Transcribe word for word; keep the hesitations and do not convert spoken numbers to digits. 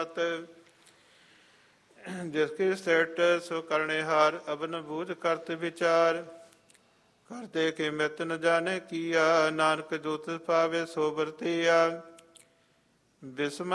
ਜਿਸकी ਸ੍ਰਿਸ਼ਟ ਸੋ ਕਰਨੇ ਹਾਰ ਅਬਨ ਬੂਝ ਕਰਤ ਵਿਚਾਰ ਕਰਦੇ ਕਿ ਮਿਤ ਨ ਜਾਣੇ ਕੀਆ ਨਾਨਕ ਜੋਤ ਪਾਵੇ ਸੋ ਵਰਤੀਆ ਬਿਸਮ